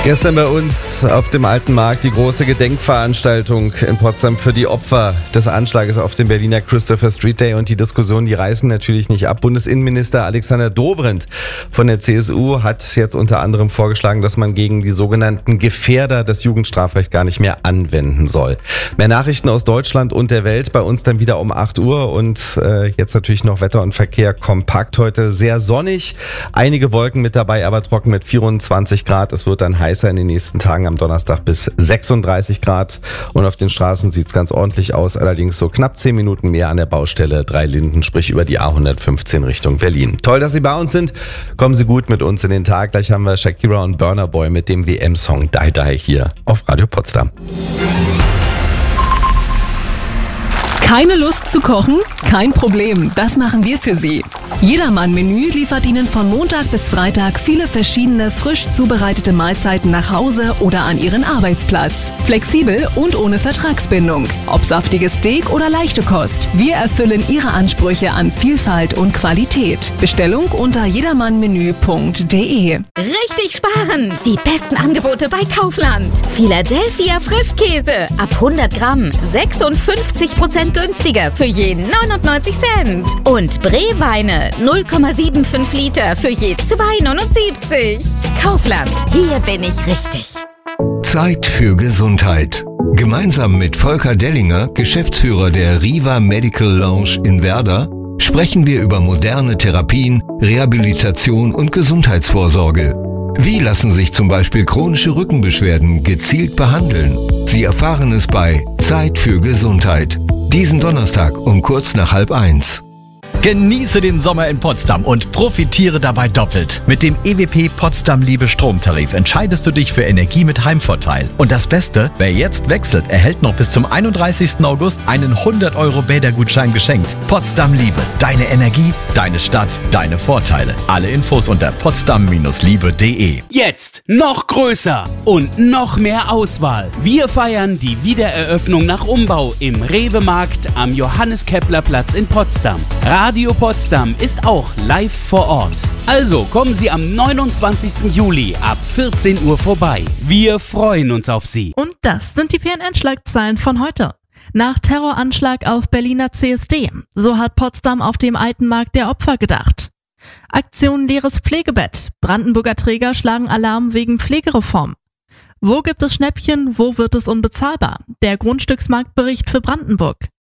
Gestern bei uns auf dem Alten Markt die große Gedenkveranstaltung in Potsdam für die Opfer des Anschlages auf den Berliner Christopher Street Day, und die Diskussionen, die reißen natürlich nicht ab. Bundesinnenminister Alexander Dobrindt von der CSU hat jetzt unter anderem vorgeschlagen, dass man gegen die sogenannten Gefährder das Jugendstrafrecht gar nicht mehr anwenden soll. Mehr Nachrichten aus Deutschland und der Welt bei uns dann wieder um 8 Uhr und jetzt natürlich noch Wetter und Verkehr kompakt. Heute sehr sonnig, einige Wolken mit dabei, aber trocken mit 24 Grad. Es wird dann heißer in den nächsten Tagen, am Donnerstag bis 36 Grad. Und auf den Straßen sieht es ganz ordentlich aus, allerdings so knapp 10 Minuten mehr an der Baustelle Dreilinden, sprich über die A115 Richtung Berlin. Toll, dass Sie bei uns sind. Kommen Sie gut mit uns in den Tag. Gleich haben wir Shakira und Burna Boy mit dem WM-Song Die Die hier auf Radio Potsdam. Keine Lust zu kochen? Kein Problem, das machen wir für Sie. Jedermann-Menü liefert Ihnen von Montag bis Freitag viele verschiedene frisch zubereitete Mahlzeiten nach Hause oder an Ihren Arbeitsplatz. Flexibel und ohne Vertragsbindung. Ob saftiges Steak oder leichte Kost. Wir erfüllen Ihre Ansprüche an Vielfalt und Qualität. Bestellung unter jedermannmenü.de. Richtig sparen! Die besten Angebote bei Kaufland. Philadelphia Frischkäse ab 100 Gramm 56% günstiger für je 99 Cent. Und Breweine 0,75 Liter für je 2,79. Kaufland, hier bin ich richtig. Zeit für Gesundheit. Gemeinsam mit Volker Dellinger, Geschäftsführer der Riva Medical Lounge in Werder, sprechen wir über moderne Therapien, Rehabilitation und Gesundheitsvorsorge. Wie lassen sich zum Beispiel chronische Rückenbeschwerden gezielt behandeln? Sie erfahren es bei Zeit für Gesundheit. Diesen Donnerstag um kurz nach 12:30. Genieße den Sommer in Potsdam und profitiere dabei doppelt. Mit dem EWP Potsdam Liebe Stromtarif entscheidest du dich für Energie mit Heimvorteil. Und das Beste, wer jetzt wechselt, erhält noch bis zum 31. August einen 100€ Bädergutschein geschenkt. Potsdam Liebe, deine Energie, deine Stadt, deine Vorteile. Alle Infos unter potsdam-liebe.de. Jetzt noch größer und noch mehr Auswahl. Wir feiern die Wiedereröffnung nach Umbau im Rewe-Markt am Johannes-Kepler-Platz in Potsdam. Radio Potsdam ist auch live vor Ort. Also kommen Sie am 29. Juli ab 14 Uhr vorbei. Wir freuen uns auf Sie. Und das sind die PNN-Schlagzeilen von heute. Nach Terroranschlag auf Berliner CSD. So hat Potsdam auf dem Alten Markt der Opfer gedacht. Aktion leeres Pflegebett. Brandenburger Träger schlagen Alarm wegen Pflegereform. Wo gibt es Schnäppchen, wo wird es unbezahlbar? Der Grundstücksmarktbericht für Brandenburg.